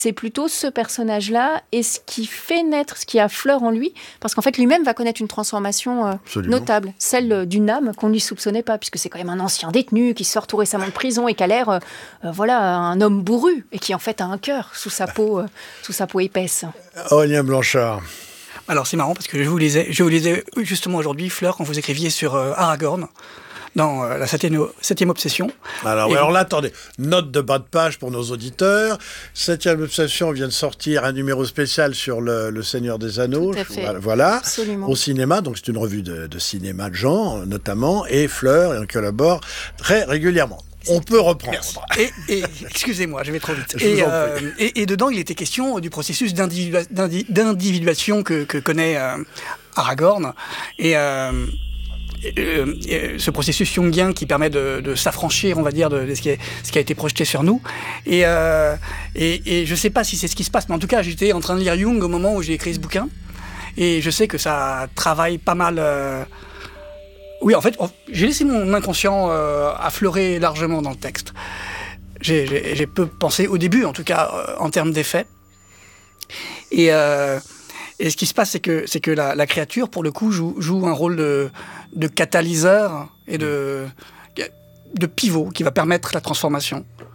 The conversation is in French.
c'est plutôt ce personnage-là et ce qui fait naître, ce qui a Fleur en lui, parce qu'en fait, lui-même va connaître une transformation notable, celle d'une âme qu'on ne lui soupçonnait pas, puisque c'est quand même un ancien détenu qui sort tout récemment de prison et qui a l'air, un homme bourru, et qui en fait a un cœur sous sa peau épaisse. Aurélien Blanchard. Alors c'est marrant parce que je vous lisais justement aujourd'hui, Fleur, quand vous écriviez sur Aragorn, dans la 7e obsession. Alors là, attendez, note de bas de page pour nos auditeurs. 7e obsession vient de sortir un numéro spécial sur le Seigneur des Anneaux. Tout à fait. Voilà. Absolument. Au cinéma, donc c'est une revue de cinéma de genre, notamment, et Fleur, et on collabore très régulièrement. On peut reprendre. Merci. Et excusez-moi, je vais trop vite. Et dedans, il était question du processus d'individuation que connaît Aragorn. Ce processus jungien qui permet de s'affranchir, on va dire, de ce qui a été projeté sur nous. Et je sais pas si c'est ce qui se passe, mais en tout cas, j'étais en train de lire Jung au moment où j'ai écrit ce bouquin. Et je sais que ça travaille pas mal. Oui, en fait, j'ai laissé mon inconscient affleurer largement dans le texte. J'ai peu pensé, au début, en tout cas, en termes d'effets. Et ce qui se passe, c'est que la créature, pour le coup, joue un rôle de catalyseur et de pivot qui va permettre la transformation.